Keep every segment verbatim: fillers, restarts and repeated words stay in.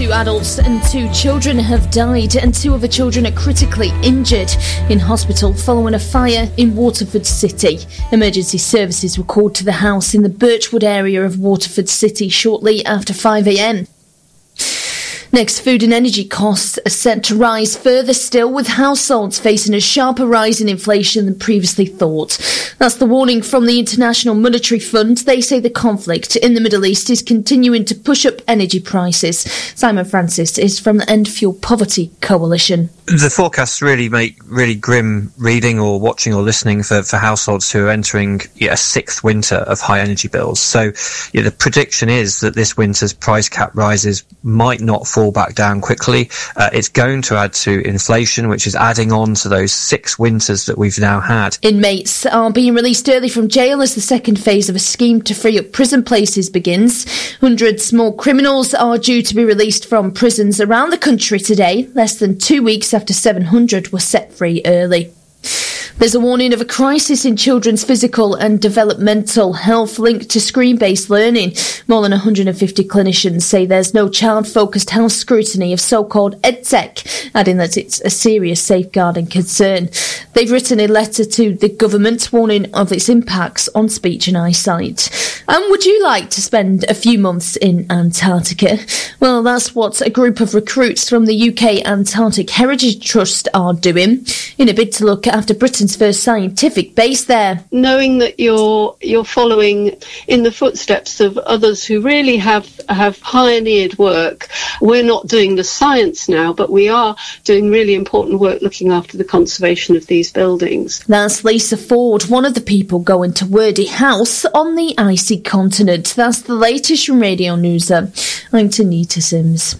Two adults and two children have died and two other children are critically injured in hospital following a fire in Waterford City. Emergency services were called to the house in the Birchwood area of Waterford City shortly after five a m. Next, food and energy costs are set to rise further still, with households facing a sharper rise in inflation than previously thought. That's the warning from the International Monetary Fund. They say the conflict in the Middle East is continuing to push up energy prices. Simon Francis is from the End Fuel Poverty Coalition. The forecasts really make really grim reading or watching or listening for, for households who are entering yeah, a sixth winter of high energy bills. So yeah, the prediction is that this winter's price cap rises might not fall back down quickly. Uh, it's going to add to inflation, which is adding on to those six winters that we've now had. Inmates are being released early from jail as the second phase of a scheme to free up prison places begins. Hundreds more criminals are due to be released from prisons around the country today, less than two weeks after seven hundred were set free early. There's a warning of a crisis in children's physical and developmental health linked to screen-based learning. More than one hundred fifty clinicians say there's no child-focused health scrutiny of so-called EdTech, adding that it's a serious safeguarding concern. They've written a letter to the government warning of its impacts on speech and eyesight. And would you like to spend a few months in Antarctica? Well, that's what a group of recruits from the U K Antarctic Heritage Trust are doing in a bid to look after Britain's first scientific base there. Knowing that you're you're following in the footsteps of others who really have have pioneered work. We're not doing the science now, but we are doing really important work looking after the conservation of these buildings. That's Lisa Ford, one of the people going to Wordie House on the icy continent. That's the latest from Radio News. I'm Tanita Sims.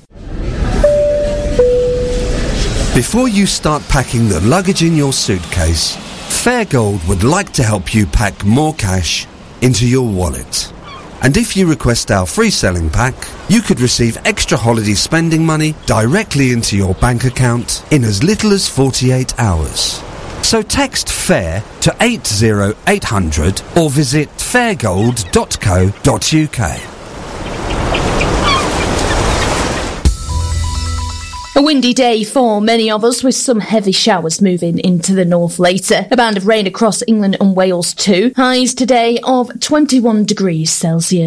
Before you start packing the luggage in your suitcase, Fairgold would like to help you pack more cash into your wallet. And if you request our free selling pack, you could receive extra holiday spending money directly into your bank account in as little as forty-eight hours. So text FAIR to eight zero eight hundred or visit fairgold dot co dot uk. A windy day for many of us, with some heavy showers moving into the north later. A band of rain across England and Wales too. Highs today of twenty-one degrees Celsius.